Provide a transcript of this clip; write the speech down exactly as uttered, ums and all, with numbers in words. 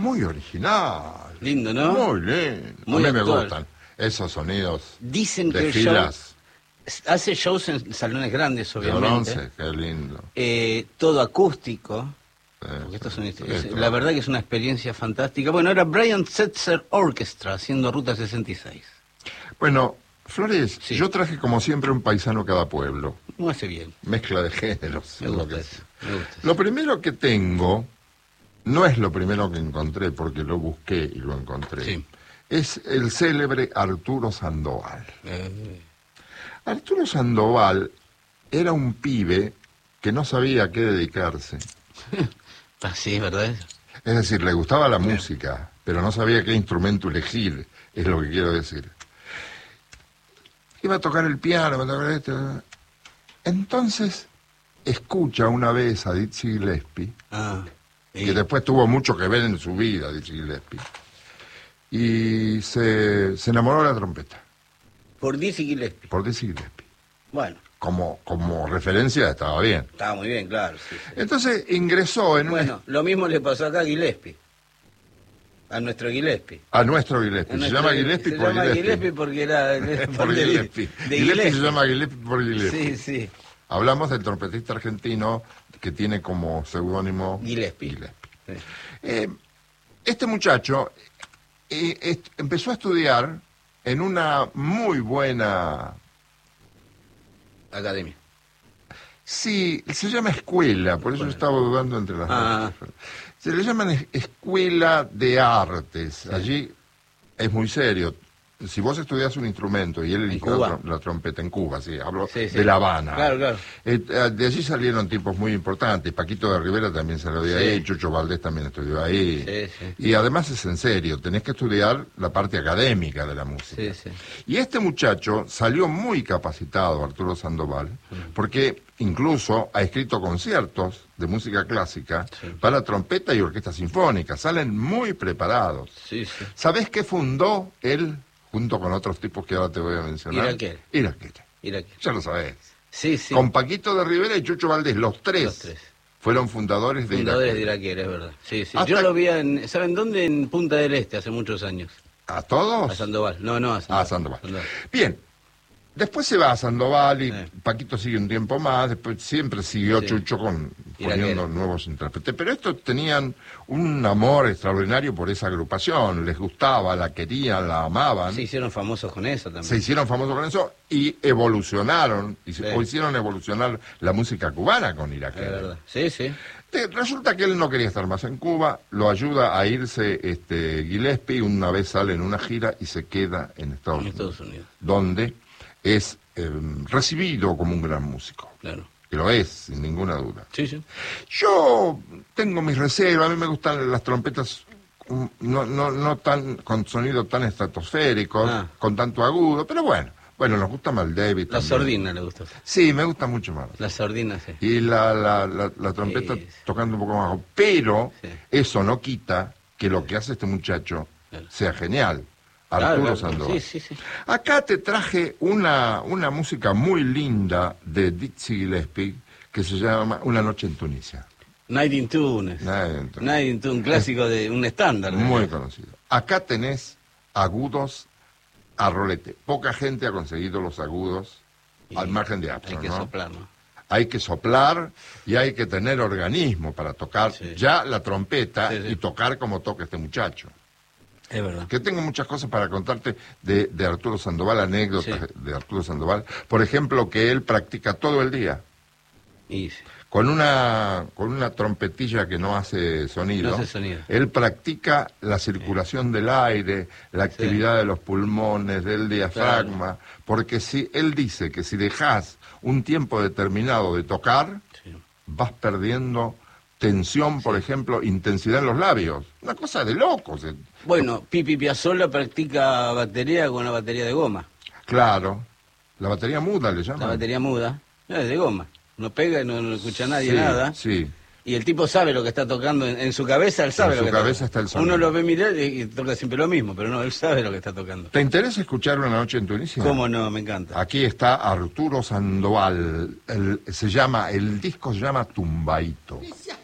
muy original. Lindo, ¿no? Muy lindo. Muy a mí actual. me gustan esos sonidos. Dicen de que el filas show hace shows en salones grandes, de obviamente. bronce, qué lindo. Eh, todo acústico. Eh, Porque esto es un- es- esto. la verdad que es una experiencia fantástica. Bueno, era Brian Setzer Orchestra haciendo Ruta sesenta y seis. Bueno, Flores, Sí. yo traje como siempre un paisano cada pueblo. No hace bien. Mezcla de géneros. Me es lo gusta que eso. es. Me gusta eso. Lo primero que tengo, no es lo primero que encontré, porque lo busqué y lo encontré. Sí. Es el célebre Arturo Sandoval. Eh, Arturo Sandoval era un pibe que no sabía a qué dedicarse. ah, sí, ¿verdad? Es decir, le gustaba la música, pero no sabía qué instrumento elegir, es lo que quiero decir. Iba a tocar el piano, iba a tocar esto. Entonces, escucha una vez a Dizzy Gillespie, Ah, y- que después tuvo mucho que ver en su vida, Dizzy Gillespie, y se, se enamoró de la trompeta, por Dizzy Gillespie. por Dizzy Gillespie. Bueno, Como, como referencia estaba bien. estaba muy bien, claro. Sí, sí. Entonces ingresó en un Bueno, lo mismo le pasó acá a Gillespie. A nuestro Gillespie. a nuestro Gillespie. A Se nuestro- llama Gillespie se por llama Gillespie. Gillespie porque era Por de, Gillespie. de Gillespie se llama Gillespie por Sí, Gillespie. sí. Hablamos del trompetista argentino que tiene como seudónimo Gillespie. Gillespie. Sí. Eh, este muchacho eh, est- empezó a estudiar en una muy buena... Academia. Sí, se llama escuela, por eso estaba dudando entre las Ah. dos. Se le llaman es- escuela de artes. Allí es muy serio. Si vos estudias un instrumento y él eligió Cuba? la, trom- la trompeta en Cuba, sí, hablo Sí, sí. de La Habana. Claro, claro. Eh, de allí salieron tipos muy importantes. Paquito de Rivera también salió de Sí. ahí, Chucho Valdés también estudió ahí. Sí, sí. Y además es en serio, tenés que estudiar la parte académica de la música. Sí, sí. Y este muchacho salió muy capacitado, Arturo Sandoval, porque incluso ha escrito conciertos de música clásica Sí. para trompeta y orquesta sinfónica. Salen muy preparados. Sí, sí. ¿Sabés qué fundó él, junto con otros tipos que ahora te voy a mencionar? Iraquere. Iraquere. Mira aquí. Ya lo sabés. Sí, sí. Con Paquito de Rivera y Chucho Valdés, los tres, Los tres. fueron fundadores de Fundadores de Iraquere. Iraquere, es verdad. Sí, sí. Hasta- Yo lo vi en, ¿saben dónde? En Punta del Este, hace muchos años. ¿A todos? A Sandoval. No, no, a Sandoval. Ah, Sandoval. Bien, después se va a Sandoval y Sí. Paquito sigue un tiempo más, después siempre siguió Sí. Chucho con, Iraquere. poniendo nuevos intérpretes. Pero estos tenían un amor extraordinario por esa agrupación, les gustaba, la querían, la amaban. Se hicieron famosos con eso también. Se hicieron famosos con eso y evolucionaron, y se- Sí. o hicieron evolucionar la música cubana con Es Iraquere. verdad. Sí, sí. Te- Resulta que él no quería estar más en Cuba, lo ayuda a irse este, Gillespie, una vez sale en una gira y se queda en Estados En Unidos, Estados Unidos. donde es eh, recibido como un gran músico, Claro. que lo es, sin ninguna duda. Sí, sí. Yo tengo mis reservas, a mí me gustan las trompetas mm, no, no, no tan con sonido tan estratosférico, Ah. con tanto agudo, pero bueno, bueno, nos gusta más el David. La también. sordina le gustó. Sí, me gusta mucho más. La sordina, sí. Y la, la, la, la trompeta Sí. tocando un poco más bajo. Pero Sí. eso no quita que lo que hace este muchacho Claro. sea genial. Claro, Arturo claro. Sandoval. Sí, sí, sí. Acá te traje una, una música muy linda de Dizzy Gillespie que se llama Una noche en Tunisia. Night in Tunes. Night in Tunis. Night in Tunes, un clásico de un estándar. Muy ¿no? conocido. Acá tenés agudos a rolete. Poca gente ha conseguido los agudos Y al margen de Hay Armstrong, que ¿no? soplar, ¿no? Hay que soplar y hay que tener organismo para tocar Sí. ya la trompeta Sí, sí. y tocar como toca este muchacho. Es verdad. Que tengo muchas cosas para contarte de, de Arturo Sandoval, anécdotas Sí. de Arturo Sandoval. Por ejemplo, que él practica todo el día Y sí. con una, con una trompetilla que no hace sonido. No hace sonido. Él practica la circulación del aire, la actividad de los pulmones, del diafragma, porque si él dice que si dejas un tiempo determinado de tocar, Sí. vas perdiendo tensión, por ejemplo, intensidad en los labios. Una cosa de locos. eh. Bueno, Pipi Piazzolla practica batería con una batería de goma. Claro. La batería muda le llaman. La batería muda. No, es de goma. No pega y no, no escucha a nadie Sí, nada. Sí. Y el tipo sabe lo que está tocando. En, en su cabeza él sabe En lo su que cabeza está está el tocando. sonido. Uno lo ve mirar y, y toca siempre lo mismo, pero no, él sabe lo que está tocando. ¿Te interesa escuchar Una noche en Tunisia? ¿Cómo no? Me encanta. Aquí está Arturo Sandoval. El- se llama, el disco se llama Tumbaito. Tunisia.